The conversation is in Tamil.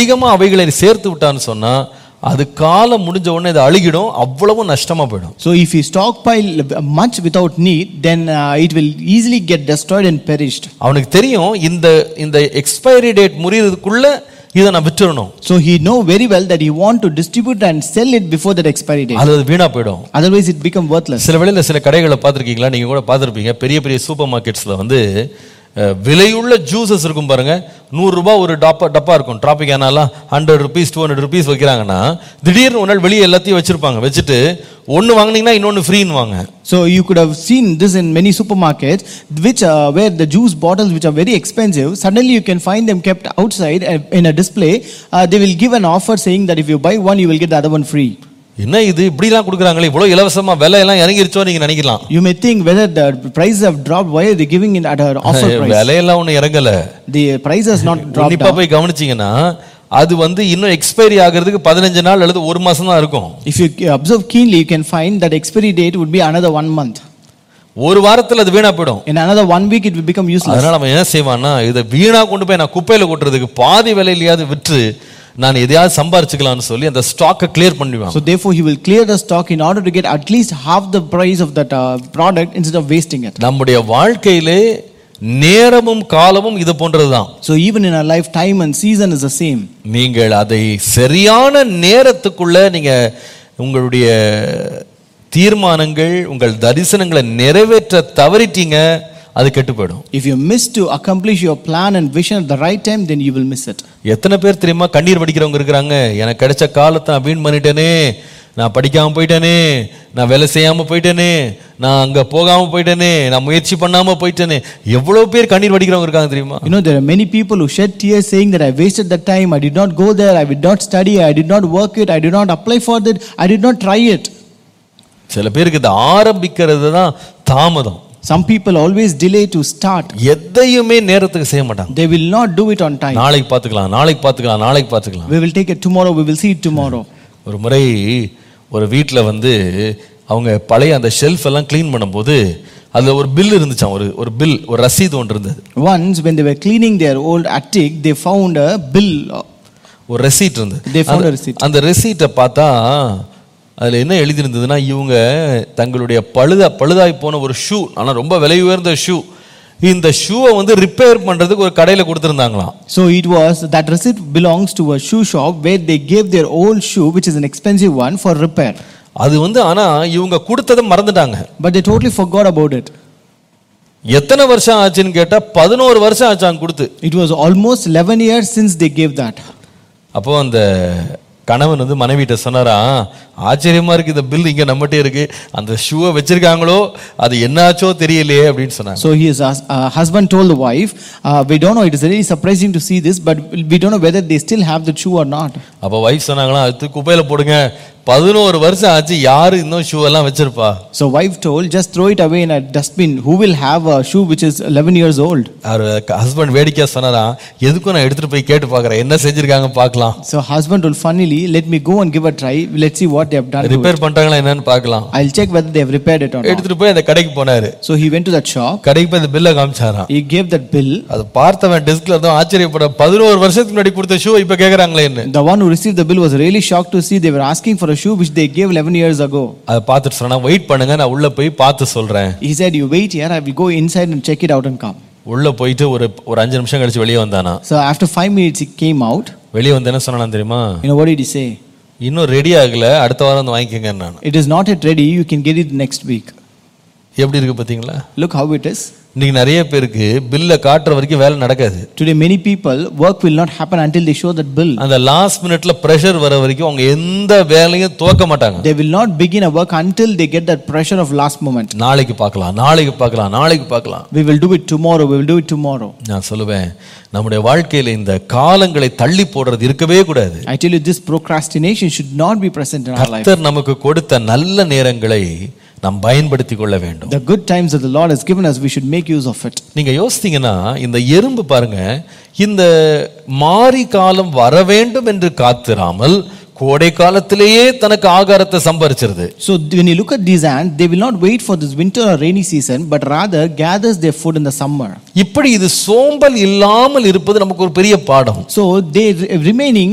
அதிகமா அவைகளை சேர்த்து விட்டான்னு சொன்னா அது காலம் முடிஞ்ச உடனே அது அழுகிடும், அவ்வளவு நஷ்டமா போயிடும். So if you stockpile much without need, then it will easily get destroyed and perished. அவனுக்கு தெரியும் இந்த எக்ஸ்பைரி டேட் முடியறதுக்குள்ள இதை நான் விட்டுறணும். So he know very well that he want to distribute and sell it before that expiry date. அது வீணா போயிடும். Otherwise it become worthless. சில வேளையில சில கடைகளை பார்த்திருக்கீங்களா, நீங்க கூட பார்த்திருப்பீங்க, பெரிய பெரிய சூப்பர் மார்க்கெட்ஸ்ல வந்து விலையுள்ள ஜூசஸ் இருக்கும் பாருங்க, 100 ரூபாய் ஒரு டப்பா இருக்கும். டிராபிக்கானாலாம் 100 rupees 200 rupees வைக்கிறாங்கன்னா திடீர்னு ஒரு நாள் வெளியே எல்லாத்தையும் வச்சிருப்பாங்க, வச்சுட்டு ஒன்னு வாங்குனீங்கன்னா இன்னொன்னு ஃப்ரீன்னு வாங்க. So you could have seen this in many supermarkets which where the juice bottles which are very expensive, suddenly you can find them kept outside in a display. They will give an offer saying that if you buy one you will get the other one free. என்ன இது இப்படிலாம் கொடுக்குறாங்களே, இவ்வளோ இலவசமா, விலை எல்லாம் இறங்கிருச்சோ நீங்க நினைக்கலாம். You may think whether the prices have dropped, why are they giving it at an offer price? விலையெல்லாம் ஒன்றும் இறங்கல, the price has not dropped. இப்போ போய் கவனிச்சீங்கன்னா அது வந்து இன்னும் எக்ஸ்பைரி ஆகிறதுக்கு 15 நாள் அல்லது 1 மாசம் தான் இருக்கும். If you observe keenly you can find that expiry date would be another 1 month. ஒரு வாரத்துல அது வீணா போயிடும். In another 1 week it will become useless. அதனால அவன் என்ன செய்வான்னா, இதை வீணா கொண்டு போய் நான் குப்பையில கொட்டுறதுக்கு பாதி விலையிலயாவது விற்று நான் எதையாவது சம்பாரிச்சுக்கலாம்னு சொல்லி அந்த ஸ்டாக்கை கிளியர் பண்ணிடுவான். So therefore he will clear the stock in order to get at least half the price of that product instead of wasting it. நம்முடைய வாழ்க்கையிலே நேரமும் காலமும் இது போன்றதுதான். So even in our life, time and season is the same. நீங்கள் அதை சரியான நேரத்துக்குள்ள நீங்க உங்களுடைய தீர்மானங்கள், உங்கள் தரிசனங்களை நிறைவேற்ற தவறிட்டீங்க, அது கெட்டு போயிடும். If you miss to accomplish your plan and vision at the right time, then you will miss it. எத்தனை பேர் தெரியுமா கண்ணீர் வடிக்கிறவங்க இருக்கிறாங்க, எனக்கு கிடைச்ச காலத்தை நான் வீண் பண்ணிட்டேனே, நான் படிக்காம போயிட்டேனே, நான் வேலை செய்யாம போயிட்டேனே, நான் அங்க போகாம போயிட்டேனே, நான் முயற்சி பண்ணாம போயிட்டேனே. எவ்வளவு பேர் கண்ணீர் வடிக்கிறவங்க இருக்காங்க தெரியுமா? You know there are many people who shed tears saying that I wasted the time, I did not go there, I did not study, I did not work it, I did not apply for that, I did not try it. சில பேருக்கு இது ஆரம்பிக்கிறது தான் தாமதம். Some people always delay to start. எதையுமே நேரத்துக்கு செய்ய மாட்டாங்க. They will not do it on time. நாளைக்கு பார்த்துக்கலாம், நாளைக்கு பார்த்துக்கலாம், நாளைக்கு பார்த்துக்கலாம். We will take it tomorrow, we will see it tomorrow. ஒரு முறை ஒரு வீட்டில் வந்து அவங்க பழைய அந்த ஷெல்ஃப் எல்லாம் க்ளீன் பண்ணும்போது அதில் ஒரு பில் இருந்துச்சாம், ஒரு பில், ஒரு ரசீது ஒன்று இருந்தது. Once when they were cleaning their old attic, they found a bill. ஒரு ரெசீட் இருந்தது. They found a receipt. அந்த ரெசீட்டை பார்த்தா அதில் என்ன எழுதியிருந்ததுன்னா, இவங்க தங்களுடைய பழுதாய் போன ஒரு ஷூ, ஆனால் ரொம்ப விலை உயர்ந்த ஷூ, இந்த ஷூவை வந்து ரிப்பேர் பண்றதுக்கு ஒரு கடையில் கொடுத்துருந்தாங்களாம். So it was that receipt belongs to a shoe shop where they gave their old shoe, which is an expensive one, for repair. அது வந்து ஆனா இவங்க கொடுத்ததை மறந்துட்டாங்க. But they totally forgot about it. எத்தனை வருஷம் ஆச்சுன்னு கேட்டா 11 வருஷம் ஆச்சாங்க கொடுத்து. It was almost 11 years since they gave that. அப்போ அந்த கணவன் வந்து மனைவிட்ட சொன்னாரா, ஆச்சரியமா இருக்கு, இந்த பில் இங்க நம்மகிட்டே இருக்கு, அந்த ஷூவை வச்சிருக்காங்களோ அது என்னாச்சோ தெரியலையே அப்படின்னு சொன்னாங்க. So his husband told the wife, we don't know, it is really surprising to see this, but we don't know whether they still have the shoe or not. அப்போ வைஃப் சொன்னாங்களா, அது குப்பையில போடுங்க, 11 வருஷம் ஆச்சு, யாரு இன்னும் ஷூ எல்லாம் வச்சிருப்பா? So wife told, just throw it away in a dustbin. Who will have a shoe which is 11 years old? Husband வேடிக்கையா சொன்னாரா, எதுக்கும் நான் எடுத்துட்டு போய் கேட்டு பார்க்கறேன், என்ன செஞ்சிருக்காங்க பார்க்கலாம். So husband told funnily, let me go and give a try, let's see what they have done. Repair பண்ணிட்டாங்களா என்னன்னு பார்க்கலாம். I'll check whether they have repaired it or not. எடுத்துட்டு போய் அந்த கடைக்கு போனாரு. So he went to that shop. கடைக்கு போய் அந்த பில்லை காமிச்சாராம். He gave that bill. அது பார்த்தவன் டெஸ்க்ல இருந்தோ ஆச்சரியப்பட, 11 வருஷத்துக்கு முன்னாடி கொடுத்த ஷூ இப்ப கேக்குறாங்களே என்ன. The one who received the bill was really shocked to see they were asking for a shoe which they gave 11 years ago. அத பார்த்துட்டு சொன்னா, வெயிட் பண்ணுங்க, நான் உள்ள போய் பார்த்து சொல்றேன். He said, you wait here, I will go inside and check it out and come. உள்ள போயிட்டு ஒரு 5 நிமிஷம் கழிச்சு வெளியே வந்தானா. So after 5 minutes he came out. வெளியே வந்து என்ன சொன்னானா தெரியுமா? You know what did he say? இன்னும் ரெடி ஆகல, அடுத்த வாரம் வந்து வாங்கிக்கங்க நான். It is not yet ready, you can get it next week. எப்படி இருக்கு பாத்தீங்களா? Look how it is. இன்னைக்கு நிறைய பேருக்கு பில்ல காட்டுற வரைக்கும் வேலை நடக்காது. Today many people work will not happen until they show that bill. அந்த லாஸ்ட் மினிட்ல பிரஷர் வர வரைக்கும் அவங்க எந்த வேலையும் துவக்க மாட்டாங்க. They will not begin a work until they get that pressure of last moment. நாளைக்கு பார்க்கலாம், நாளைக்கு பார்க்கலாம், நாளைக்கு பார்க்கலாம். We will do it tomorrow, we will do it tomorrow. நான் சொல்லுவேன், நம்முடைய வாழ்க்கையில இந்த காலங்களை தள்ளி போடுறது இருக்கவே கூடாது. I tell you, this procrastination should not be present in our life. கர்த்தர் நமக்கு கொடுத்த நல்ல நேரங்களை நாம் பயன்படுத்திக் கொள்ள வேண்டும். The good times that the Lord has given us, we should make use of it. நீங்க யோசித்தீங்கன்னா, இந்த எறும்பு பாருங்க, இந்த மாரி காலம் வர வேண்டும் என்று காத்திராமல் கோடை காலத்திலேயே தனக்கு ஆகாரத்தை சம்பாரிச்சிருது. So when you look at these ants, they will not wait for this winter or rainy season, but rather gathers their food in the summer. இப்படி இது சோம்பல் இல்லாமல் இருப்பது நமக்கு ஒரு பெரிய பாடம். So they remaining